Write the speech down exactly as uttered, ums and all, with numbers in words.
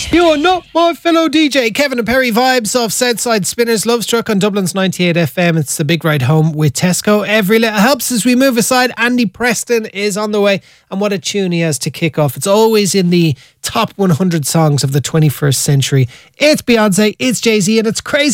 You are not my fellow D J. Kevin and Perry vibes off Southside Spinners. Love Struck on Dublin's ninety-eight F M. It's the big ride home with Tesco. Every little helps. As we move aside, Andy Preston is on the way. And what a tune he has to kick off. It's always in the top one hundred songs of the twenty-first century. It's Beyonce, it's Jay-Z, and it's crazy.